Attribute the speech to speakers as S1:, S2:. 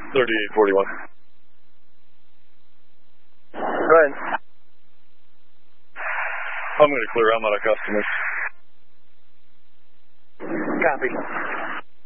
S1: 3841.
S2: Go ahead.
S1: I'm going to clear. I'm out of customers.
S2: Copy.